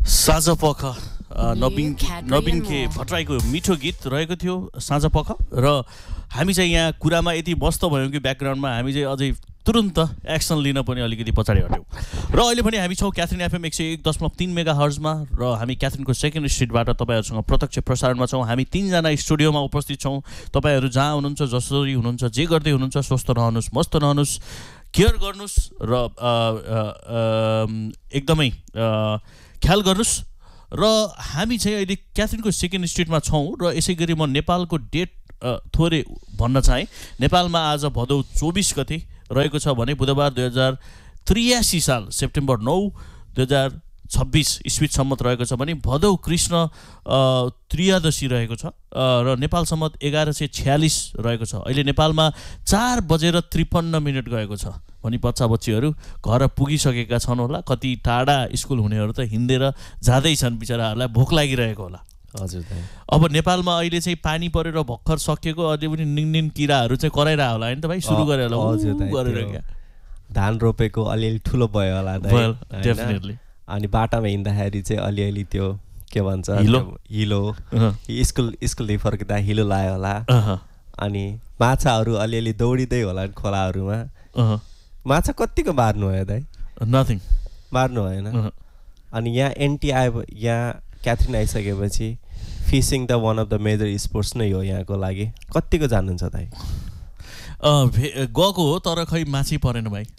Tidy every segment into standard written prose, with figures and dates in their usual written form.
साँझ पख नवीन के भट्टराईको मिठो गीत रहेको थियो साँझ पख र हामी चाहिँ यहाँ कुरामा यति मस्त भयौँ कि ब्याकग्राउन्डमा हामी चाहिँ अझै तुरुन्त एक्सन लिन पनि अलिकति पछाडि हट्यौँ र अहिले पनि हामी छौँ क्याथरिन एफएम 101.3 मेगा हर्जमा र हामी क्याथरिनको सेकेन्ड स्ट्रिटबाट तपाईँहरूसँग प्रत्यक्ष प्रसारणमा छौँ। हामी 3 जना स्टुडियोमा उपस्थित छौँ। तपाईँहरू जहाँ हुनुहुन्छ, जसरी हुनुहुन्छ, जे गर्दै हुनुहुन्छ, स्वस्थ रहनुहोस्, मस्त रहनुहोस्, केयर गर्नुहोस् र एकदमै ख्याल गर्नुहोस्। र हामी चाहिँ अहिले क्याथरिनको सेकेन्ड स्ट्रिटमा छौँ र यसै गरी म नेपालको डेट थोरै भन्न चाहेँ। नेपालमा आज भदौ 24 गते रहेको छ भने बुधबार 2083 साल सेप्टेम्बर 9 2026 इस्वीसम्म रहेको छ भने भदौ कृष्ण त्रियादशी रहेको छ र नेपाल सम्मत 1146 रहेको छ। अहिले नेपालमा 4:53 गएको छ भनी बच्चा बच्चीहरू घर पुगिसकेका छन् होला। कति टाढा स्कुल हुनेहरू त हिँडेर जाँदैछन्, बिचराहरूलाई भोक लागिरहेको होला। हजुर। अब नेपालमा अहिले चाहिँ पानी परेर भर्खर सकिएको अझै पनि निन किराहरू चाहिँ कराइरहेको होला हैन त भाइ, सुरु गरेर होला गरेर क्या धान रोपेको अलिअलि ठुलो भयो होला डेफिनेटली। अनि बाटामा हिँड्दाखेरि चाहिँ अलिअलि त्यो के भन्छ हिलो स्कुलदेखि फर्किँदा हिलो लायो होला। अनि माछाहरू अलिअलि दौडिँदै होला खोलाहरूमा। माछा कतिको मार्नु भयो दाइ? नथिङ मार्नु भएन। अनि यहाँ एनटी आयो, यहाँ क्याथरिन आइसकेपछि fishing the one of the major sports नै हो यहाँको लागि। कतिको जानुहुन्छ दाइ? गएको हो तर खै माछी परेन भाइ।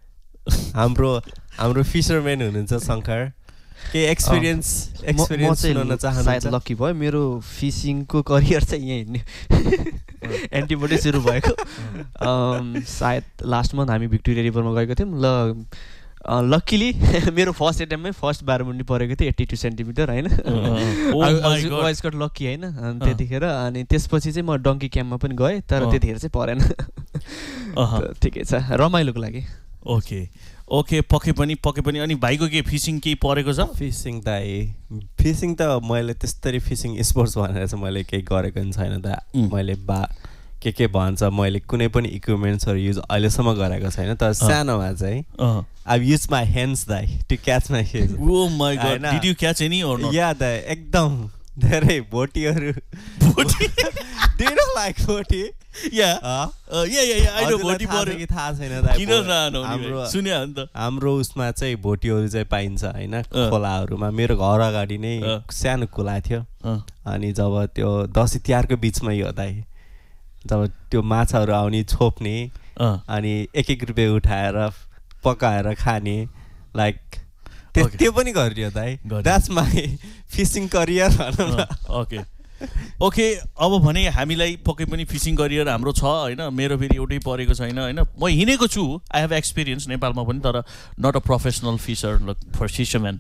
हाम्रो फिसरम्यान हुनुहुन्छ शङ्कर, के एक्सपिरियन्स सुनाउन चाहनुहुन्छ? सायद लकी भयो, मेरो फिसिङको करियर चाहिँ यहीँ एन्टीबाटै सुरु भएको। सायद लास्ट मन्थ हामी भिक्टोरिया रिभरमा गएको थियौँ। लक्किली मेरो फर्स्ट एटेम्पमै फर्स्ट बारमुन्डी परेको थियो 82 सेन्टिमिटर होइन। वाइज कट लक्की होइन त्यतिखेर। अनि त्यसपछि चाहिँ म डङ्की क्याम्पमा पनि गएँ तर त्यतिखेर चाहिँ परेन। ठिकै छ, रमाइलोको लागि। ओके पके पनि। अनि भाइको के फिसिङ केही परेको छ? फिसिङ त मैले त्यस्तरी फिसिङ स्पोर्ट्स भनेर चाहिँ मैले केही गरेको पनि छैन त। मैले के भन्छ, मैले कुनै पनि इक्विपमेन्ट्सहरू युज अहिलेसम्म गरेको छैन। तर सानोमा चाहिँ I've used my hands to catch my fish. Oh my god, did you catch any or not? Yeah, एकदम धेरै भोटीहरू। Do you know like Bhoti? Yeah. I know Bhoti परे कि थाहा छैन दाइ? किन नआउनु सुन्या हो नि त। हाम्रो उसमा चाहिँ भोटीहरू चाहिँ पाइन्छ हैन खोलाहरूमा। मेरो घर अगाडि नै सानो खोला थियो। अनि जब त्यो दसैँ तिहारको बिचमै हो दाइ, जब त्यो माछाहरू आउने छोप्ने अनि 1-1 रुपियाँ उठाएर पकाएर खाने, लाइक त्यो पनि गरियो दाइ। द्याट्स माई फिसिङ करियर भनौँ न। ओके अब भने हामीलाई पक्कै पनि फिसिङ करियर हाम्रो छ होइन। मेरो फेरि एउटै परेको छैन होइन। म हिँडेको छु, आई हेभ एक्सपिरियन्स नेपालमा पनि, तर not a professional fissure फिसरम्यान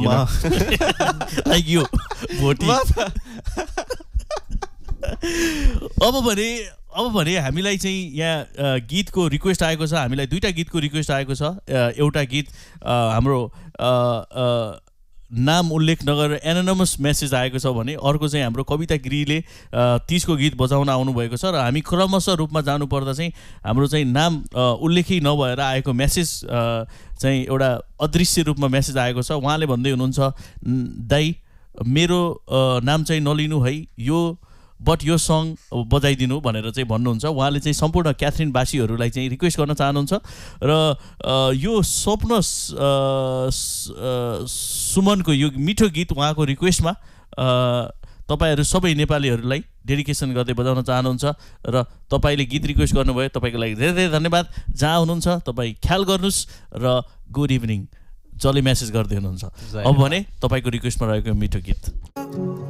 like you Bhoti. अब भने हामीलाई चाहिँ यहाँ गीतको रिक्वेस्ट आएको छ। हामीलाई 2टा गीतको रिक्वेस्ट आएको छ। एउटा गीत हाम्रो नाम उल्लेख नगरेर एनोनिमस मेसेज आएको छ भने अर्को चाहिँ हाम्रो कविता गिरीले 30 को गीत बजाउन आउनुभएको छ। र हामी क्रमशः रूपमा जानुपर्दा चाहिँ हाम्रो चाहिँ नाम उल्लेखै नभएर आएको मेसेज चाहिँ एउटा अदृश्य रूपमा मेसेज आएको छ। उहाँले भन्दै हुनुहुन्छ, दाइ मेरो नाम चाहिँ नलिनु है, बट यो सङ बजाइदिनु भनेर चाहिँ भन्नुहुन्छ। उहाँले चाहिँ सम्पूर्ण क्याथरिनवासीहरूलाई चाहिँ रिक्वेस्ट गर्न चाहनुहुन्छ। र यो स्वप्न सुमनको यो मिठो गीत उहाँको रिक्वेस्टमा तपाईँहरू सबै नेपालीहरूलाई डेडिकेसन गर्दै बजाउन चाहनुहुन्छ। र तपाईँले गीत रिक्वेस्ट गर्नुभयो, तपाईँको लागि धेरै धेरै धन्यवाद। जहाँ हुनुहुन्छ तपाईँ ख्याल गर्नुहोस् र गुड इभिनिङ जसले मेसेज गर्दै हुनुहुन्छ। अब भने तपाईँको रिक्वेस्टमा रहेको मिठो गीत।